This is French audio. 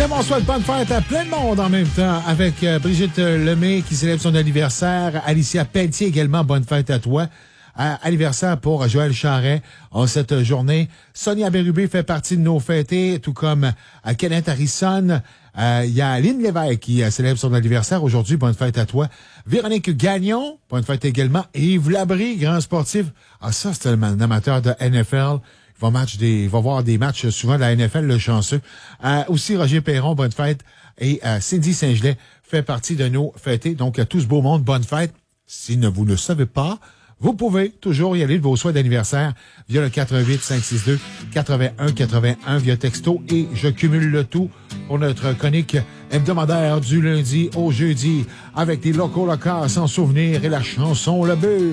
Bien, on souhaite bonne fête à plein de monde en même temps avec Brigitte Lemay qui célèbre son anniversaire. Alicia Pelletier également, bonne fête à toi. Anniversaire pour Joël Charret en cette journée. Sonia Bérubé fait partie de nos fêtés, tout comme Kenneth Harrison. Il y a Lynn Lévesque qui célèbre son anniversaire aujourd'hui. Bonne fête à toi. Véronique Gagnon, bonne fête également. Yves Labrie, grand sportif. Ah, ça, c'est un amateur de NFL. Il va voir des matchs souvent de la NFL, le chanceux. Aussi, Roger Perron, bonne fête. Et Cindy Saint-Gelais fait partie de nos fêtés. Donc, à tout ce beau monde, bonne fête. Si vous ne le savez pas, vous pouvez toujours y aller de vos souhaits d'anniversaire via le 88-562-8181 via texto. Et je cumule le tout pour notre chronique hebdomadaire du lundi au jeudi avec des locaux locaux sans souvenir et la chanson Le But.